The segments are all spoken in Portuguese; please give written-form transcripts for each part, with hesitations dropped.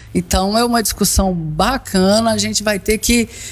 Então, é uma discussão bacana, a gente vai ter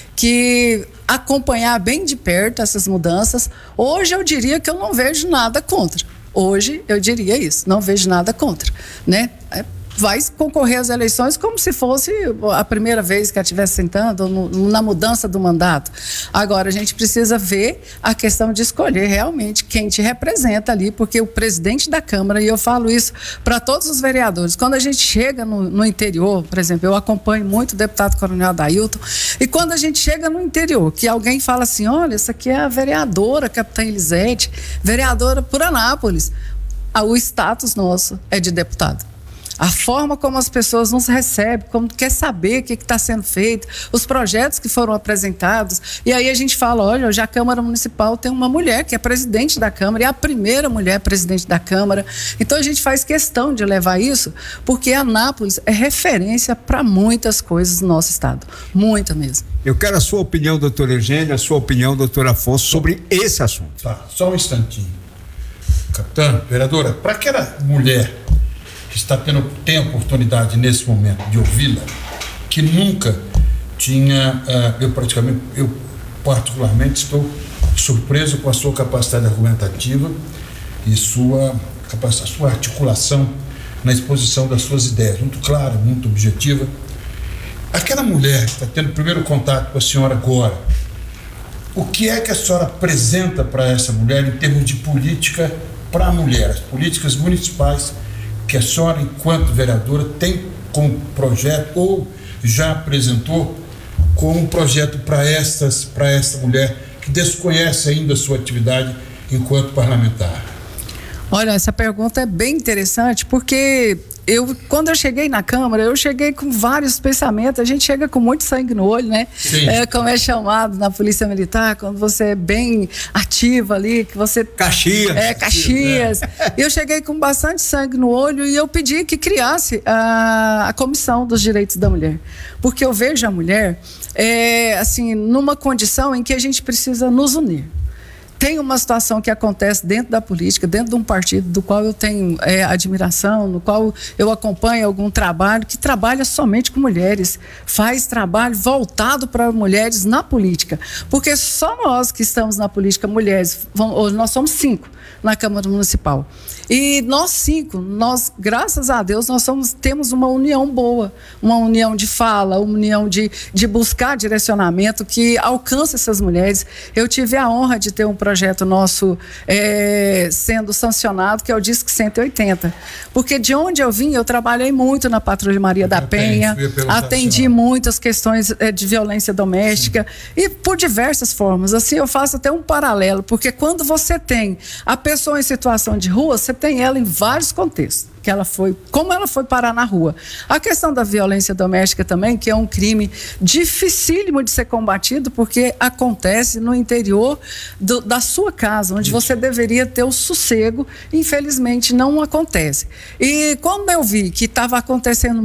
que acompanhar bem de perto essas mudanças. Hoje, eu diria que eu não vejo nada contra. Hoje, eu diria isso, não vejo nada contra, né? Vai concorrer às eleições como se fosse a primeira vez que ela estivesse sentando na mudança do mandato. Agora, a gente precisa ver a questão de escolher realmente quem te representa ali, porque o presidente da Câmara, e eu falo isso para todos os vereadores, quando a gente chega no interior, por exemplo, eu acompanho muito o deputado Coronel Adailton, e quando a gente chega no interior, que alguém fala assim, olha, essa aqui é a vereadora Capitã Elisete, vereadora por Anápolis, o status nosso é de deputado. A forma como as pessoas nos recebem, como quer saber o que está sendo feito, os projetos que foram apresentados. E aí a gente fala, olha, hoje a Câmara Municipal tem uma mulher que é presidente da Câmara, e a primeira mulher presidente da Câmara. Então a gente faz questão de levar isso, porque Anápolis é referência para muitas coisas no nosso estado. Muita mesmo. Eu quero a sua opinião, doutor Eugênio, a sua opinião, doutor Afonso, sobre esse assunto. Tá, só um instantinho. Capitã, vereadora, para aquela mulher que está tem a oportunidade nesse momento de ouvi-la, que nunca tinha, eu particularmente estou surpreso com a sua capacidade argumentativa e sua articulação na exposição das suas ideias, muito clara, muito objetiva. Aquela mulher que está tendo o primeiro contato com a senhora agora, o que é que a senhora apresenta para essa mulher em termos de política para a mulher, as políticas municipais que a senhora, enquanto vereadora, tem como projeto ou já apresentou como projeto para essa mulher que desconhece ainda a sua atividade enquanto parlamentar? Olha, essa pergunta é bem interessante, porque quando eu cheguei na Câmara, eu cheguei com vários pensamentos. A gente chega com muito sangue no olho, né? Sim. Como é chamado na Polícia Militar, quando você é bem ativa ali, que você... Caxias. Caxias. Eu cheguei com bastante sangue no olho e eu pedi que criasse a Comissão dos Direitos da Mulher. Porque eu vejo a mulher, assim, numa condição em que a gente precisa nos unir. Tem uma situação que acontece dentro da política, dentro de um partido do qual eu tenho admiração, no qual eu acompanho algum trabalho, que trabalha somente com mulheres, faz trabalho voltado para mulheres na política. Porque só nós que estamos na política, mulheres, nós somos 5 na Câmara Municipal. E nós 5, graças a Deus, temos uma união boa, uma união de fala, uma união de buscar direcionamento que alcança essas mulheres. Eu tive a honra de ter um projeto nosso sendo sancionado, que é o Disque 180. Porque de onde eu vim, eu trabalhei muito na Patrulha Maria da Penha, atendi muitas questões de violência doméstica. Sim. E por diversas formas. Assim, eu faço até um paralelo, porque quando você tem a pessoa em situação de rua, você tem ela em vários contextos. Como ela foi parar na rua. A questão da violência doméstica também, que é um crime dificílimo de ser combatido, porque acontece no interior da sua casa, onde você deveria ter o sossego, infelizmente não acontece. E quando eu vi que estava acontecendo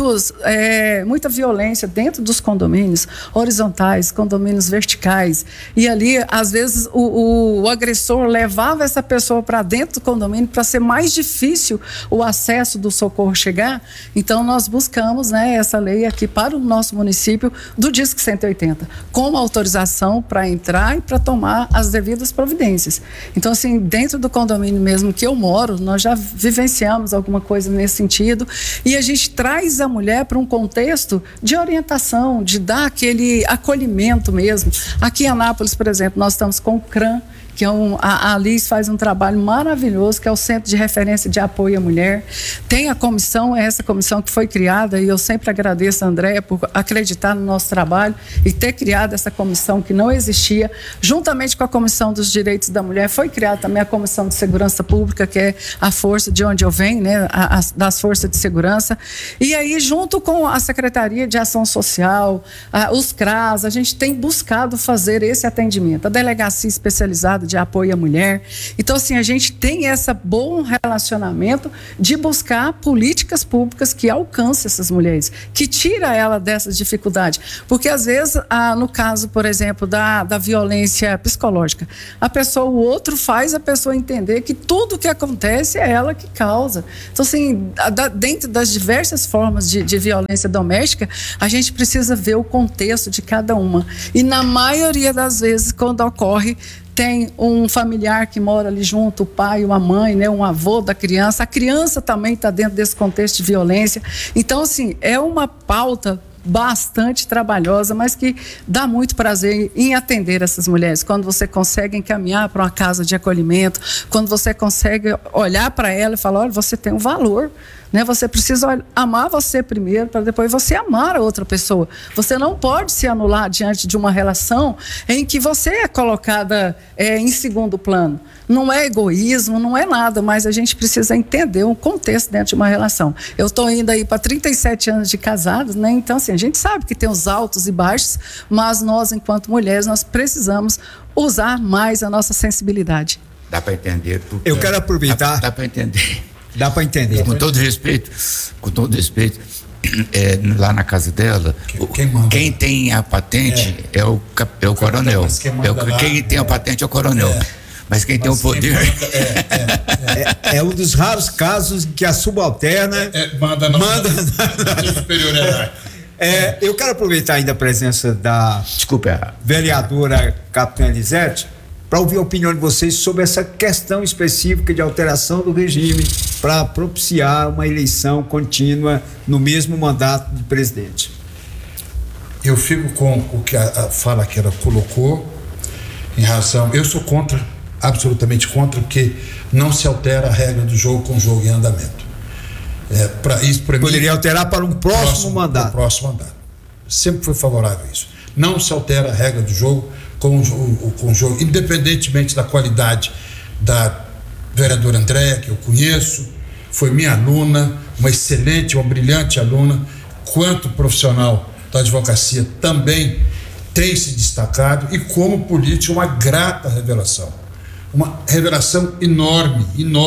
muita violência dentro dos condomínios horizontais, condomínios verticais, e ali, às vezes, o agressor levava essa pessoa para dentro do condomínio para ser mais difícil o acesso do socorro chegar, então nós buscamos, essa lei aqui para o nosso município do Disque 180, com autorização para entrar e para tomar as devidas providências. Então, assim, dentro do condomínio mesmo que eu moro, nós já vivenciamos alguma coisa nesse sentido, e a gente traz a mulher para um contexto de orientação, de dar aquele acolhimento mesmo. Aqui em Anápolis, por exemplo, nós estamos com o CRAM, que a Liz faz um trabalho maravilhoso, que é o Centro de Referência de Apoio à Mulher. Tem a comissão, essa comissão que foi criada, e eu sempre agradeço a Andréia por acreditar no nosso trabalho e ter criado essa comissão que não existia. Juntamente com a Comissão dos Direitos da Mulher, foi criada também a Comissão de Segurança Pública, que é a força de onde eu venho, das forças de segurança. E aí, junto com a Secretaria de Ação Social, os CRAS, a gente tem buscado fazer esse atendimento. A Delegacia Especializada de apoio à mulher. Então, assim, a gente tem esse bom relacionamento de buscar políticas públicas que alcancem essas mulheres, que tira ela dessas dificuldades. Porque, às vezes, no caso, por exemplo, da violência psicológica, o outro faz a pessoa entender que tudo que acontece é ela que causa. Então, assim, dentro das diversas formas de violência doméstica, a gente precisa ver o contexto de cada uma. E na maioria das vezes, quando ocorre, tem um familiar que mora ali junto, o pai, uma mãe, né, um avô da criança. A criança também está dentro desse contexto de violência. Então, assim, é uma pauta bastante trabalhosa, mas que dá muito prazer em atender essas mulheres. Quando você consegue encaminhar para uma casa de acolhimento, quando você consegue olhar para ela e falar, olha, você tem um valor, né? Você precisa amar você primeiro, para depois você amar a outra pessoa. Você não pode se anular diante de uma relação em que você é colocada em segundo plano. Não é egoísmo, não é nada, mas a gente precisa entender o contexto dentro de uma relação. Eu estou indo aí para 37 anos de casados, né? Então, assim, a gente sabe que tem os altos e baixos, mas nós, enquanto mulheres, nós precisamos usar mais a nossa sensibilidade. Dá para entender. Eu quero aproveitar. Dá para entender. Dá para entender. Com todo respeito, lá na casa dela, quem tem a patente é o coronel. Quem tem a patente é o coronel. Mas quem tem o poder. É um dos raros casos em que a subalterna manda superioridade. Eu quero aproveitar ainda a presença da vereadora Capitã Elisete para ouvir a opinião de vocês sobre essa questão específica de alteração do regime para propiciar uma eleição contínua no mesmo mandato do presidente. Eu fico com o que a fala que ela colocou, em razão, eu sou contra, absolutamente contra, porque não se altera a regra do jogo com o jogo em andamento. Poderia alterar para um próximo mandato. Próximo mandato. Sempre foi favorável a isso. Não se altera a regra do jogo com o jogo, independentemente da qualidade da vereadora Andréia, que eu conheço, foi minha aluna, uma brilhante aluna, quanto profissional da advocacia também tem se destacado, e como político uma grata revelação, uma revelação enorme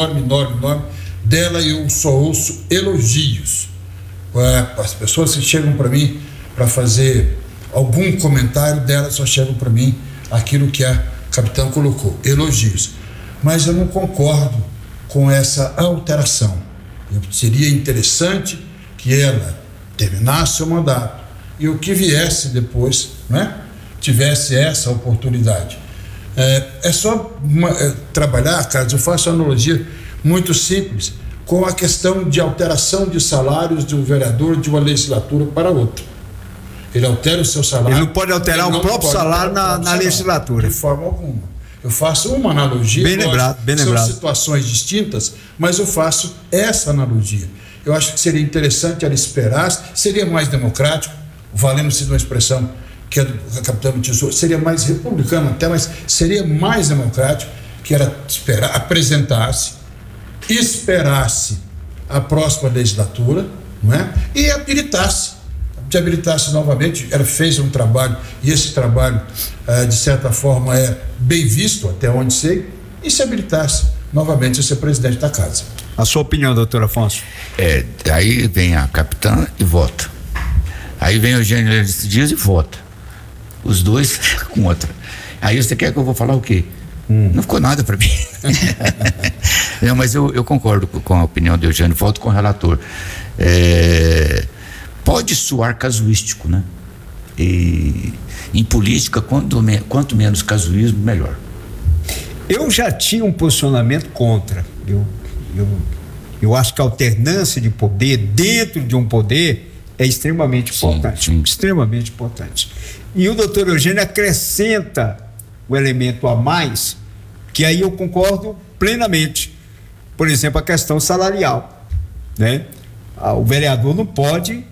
dela. Eu só ouço elogios. As pessoas que chegam para mim para fazer algum comentário dela, só chegam para mim aquilo que a capitã colocou, elogios. Mas eu não concordo com essa alteração. Seria interessante que ela terminasse o mandato e o que viesse depois, né, tivesse essa oportunidade. É só trabalhar, Carlos, eu faço uma analogia muito simples com a questão de alteração de salários de um vereador de uma legislatura para outra. Ele altera o seu salário. Ele não pode alterar o próprio salário na legislatura. De forma alguma. Eu faço uma analogia. Bem lembrado. São situações distintas, mas eu faço essa analogia. Eu acho que seria interessante ela esperar, seria mais democrático, valendo-se de uma expressão que a capitã utilizou, seria mais republicano até, mas seria mais democrático que ela esperasse a próxima legislatura, não é? E habilitasse novamente. Ela fez um trabalho, e esse trabalho, de certa forma, é bem visto, até onde sei, e se habilitasse novamente a ser presidente da casa. A sua opinião, doutor Afonso? Aí vem a capitã e vota. Aí vem o Eugênio Dias e vota. Os dois contra. Aí você quer que eu vou falar o quê? Não ficou nada para mim. Não, mas eu concordo com a opinião do Eugênio, voto com o relator. Pode soar casuístico, né? E em política, quanto menos casuísmo, melhor. Eu já tinha um posicionamento contra. Eu acho que a alternância de poder dentro de um poder é extremamente importante. Sim. Extremamente importante. E o doutor Eugênio acrescenta o elemento a mais, que aí eu concordo plenamente. Por exemplo, a questão salarial, né? O vereador não pode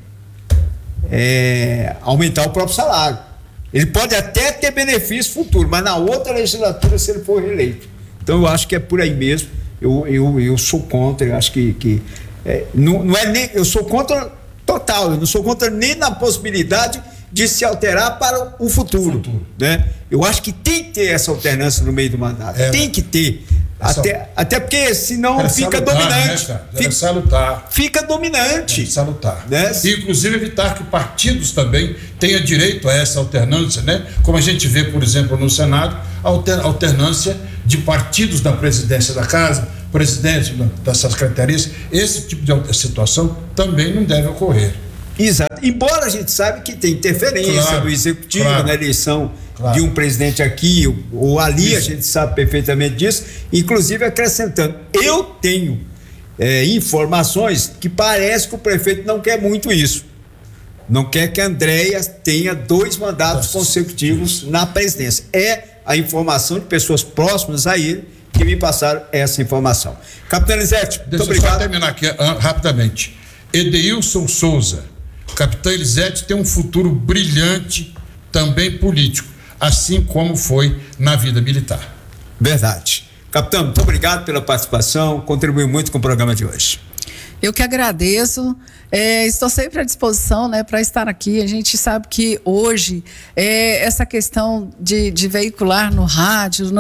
aumentar o próprio salário. Ele pode até ter benefício futuro, mas na outra legislatura, se ele for reeleito. Então eu acho que é por aí mesmo. Eu sou contra. Eu acho que não é nem, eu sou contra total. Eu não sou contra nem na possibilidade de se alterar para o futuro. Né? Eu acho que tem que ter essa alternância no meio do mandato. Tem que ter. Até porque senão fica dominante. Né, salutar. Fica dominante. Salutar. Né? E, inclusive, evitar que partidos também tenham direito a essa alternância, né? Como a gente vê, por exemplo, no Senado, a alternância de partidos da presidência da casa, presidente das secretarias. Esse tipo de situação também não deve ocorrer. Exato. Embora a gente saiba que tem interferência do executivo na eleição de um presidente aqui ou ali, a gente sabe perfeitamente disso. Inclusive, acrescentando, eu tenho informações que parece que o prefeito não quer muito isso. Não quer que a Andréia tenha 2 mandatos consecutivos na presidência. É a informação de pessoas próximas a ele que me passaram essa informação. Capitão Elisete, muito obrigado. Deixa eu só terminar aqui rapidamente. Edeilson Souza, Capitão Elisete tem um futuro brilhante, também político, assim como foi na vida militar. Verdade. Capitão, muito obrigado pela participação, contribuiu muito com o programa de hoje. Eu que agradeço, estou sempre à disposição, né, para estar aqui. A gente sabe que hoje essa questão de veicular no rádio,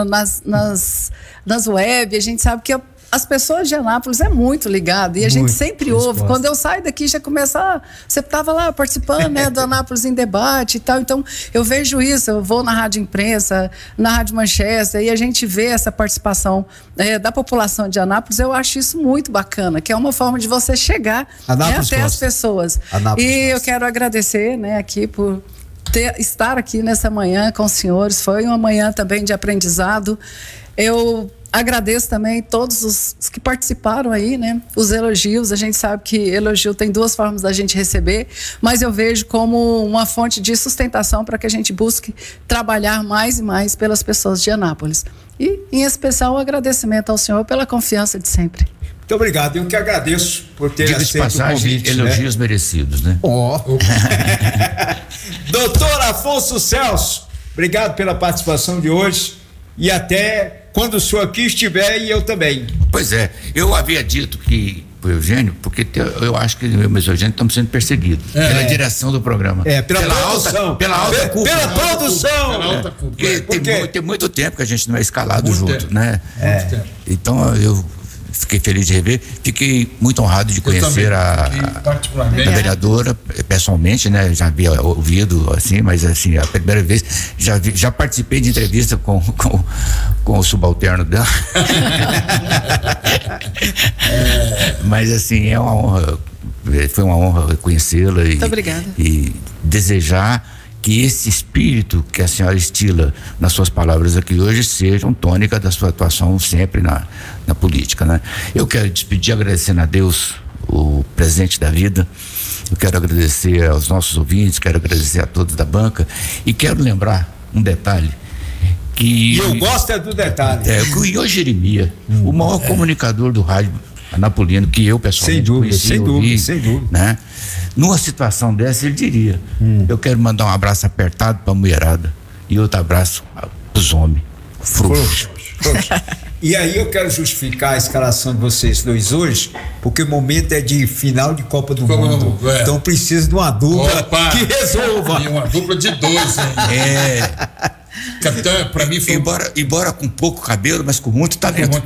nas web, a gente sabe que as pessoas de Anápolis é muito ligada e a gente sempre ouve. Quando eu saio daqui já começa, você estava lá participando, né, do Anápolis em Debate e tal. Então eu vejo isso, eu vou na Rádio Imprensa, na Rádio Manchester e a gente vê essa participação da população de Anápolis. Eu acho isso muito bacana, que é uma forma de você chegar, né, até as pessoas. Eu quero agradecer, né, aqui por estar aqui nessa manhã com os senhores. Foi uma manhã também de aprendizado. Eu agradeço também todos os que participaram aí, né? Os elogios, a gente sabe que elogio tem 2 formas da gente receber, mas eu vejo como uma fonte de sustentação para que a gente busque trabalhar mais e mais pelas pessoas de Anápolis. E, em especial, o agradecimento ao senhor pela confiança de sempre. Muito obrigado, eu que agradeço por ter aceito o convite. Elogios merecidos, né? Doutor Afonso Celso, obrigado pela participação de hoje e até quando o senhor aqui estiver e eu também. Pois é, eu havia dito que o Eugênio, porque eu acho que eu e o Eugênio estamos sendo perseguidos pela direção do programa. Pela produção. Pela alta cúpula. Pela produção. Porque tem muito tempo que a gente não é escalado Muito junto, tempo. né? Então eu fiquei feliz de rever, fiquei muito honrado de conhecer a vereadora pessoalmente, né? Já havia ouvido assim, mas assim, a primeira vez já participei de entrevista com o subalterno dela. Mas assim, é uma honra, foi uma honra conhecê-la e desejar que esse espírito que a senhora estila nas suas palavras aqui hoje sejam tônica da sua atuação sempre na política, né? Eu quero despedir agradecendo a Deus o presente da vida. Eu quero agradecer aos nossos ouvintes, quero agradecer a todos da banca e quero lembrar um detalhe que... E eu gosto do detalhe. Que o Iô Jeremia, o maior comunicador do rádio anapolino que eu pessoalmente sem dúvida. Né? Numa situação dessa ele diria, eu quero mandar um abraço apertado pra mulherada e outro abraço pros homens frouxos. E aí eu quero justificar a escalação de vocês dois hoje, porque o momento é de final de Copa do Mundo. Então precisa de uma dupla que resolva. E uma dupla de 2, hein? Capitão, pra mim foi... Embora com pouco cabelo, mas com muito talento.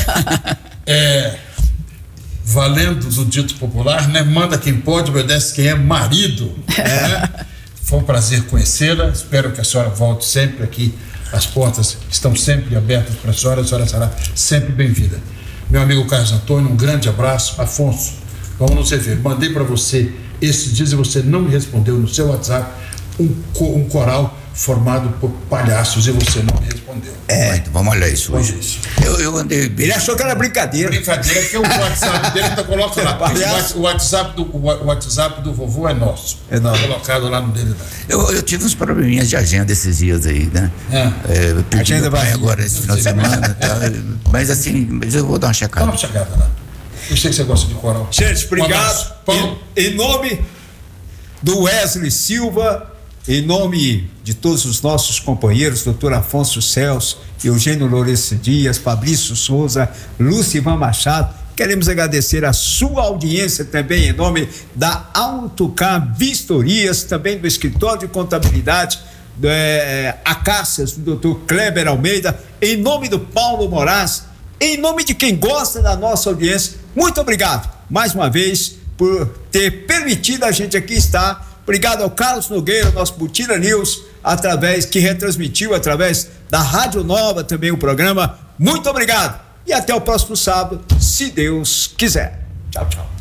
Valendo do dito popular, né? Manda quem pode, obedece quem é marido. Né? Foi um prazer conhecê-la. Espero que a senhora volte sempre aqui. As portas estão sempre abertas para a senhora será sempre bem-vinda. Meu amigo Carlos Antônio, um grande abraço. Afonso, vamos nos rever. Mandei para você esses dias e você não me respondeu no seu WhatsApp um coral formado por palhaços e você não me respondeu. Vamos olhar isso hoje. Eu andei bem. Ele achou que era brincadeira. Brincadeira, porque o WhatsApp dele tá coloca lá. O WhatsApp do vovô é nosso. Tá colocado lá no dele. Eu tive uns probleminhas de agenda esses dias aí, né? Eu perdi meu pai agora esse final de semana. Mas assim, eu vou dar uma checada. Dá uma checada lá. Eu sei que você gosta de coral. Gente, obrigado. Em nome do Wesley Silva, em nome de todos os nossos companheiros, doutor Afonso Celso, Eugênio Lourenço Dias, Fabrício Souza, Lucivan Machado, queremos agradecer a sua audiência também em nome da Autocar Vistorias, também do Escritório de Contabilidade Acácias, do Dr. Kleber Almeida, em nome do Paulo Moraes, em nome de quem gosta da nossa audiência. Muito obrigado mais uma vez por ter permitido a gente aqui estar. Obrigado ao Carlos Nogueira, nosso Butira News, que retransmitiu através da Rádio Nova também o programa. Muito obrigado e até o próximo sábado, se Deus quiser. Tchau, tchau.